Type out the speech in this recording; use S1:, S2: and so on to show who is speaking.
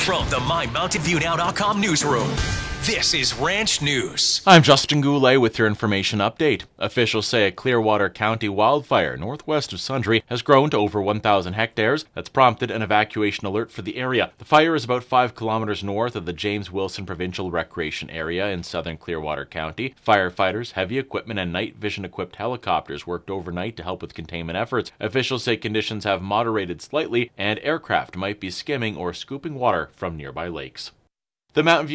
S1: From the MyMountainViewNow.com newsroom, this is Ranch News.
S2: I'm Justin Goulet with your information update. Officials say a Clearwater County wildfire northwest of Sundre has grown to over 1,000 hectares. That's prompted an evacuation alert for the area. The fire is about 5 kilometers north of the James Wilson Provincial Recreation Area in southern Clearwater County. Firefighters, heavy equipment, and night vision-equipped helicopters worked overnight to help with containment efforts. Officials say conditions have moderated slightly and aircraft might be skimming or scooping water from nearby lakes. The Mountain View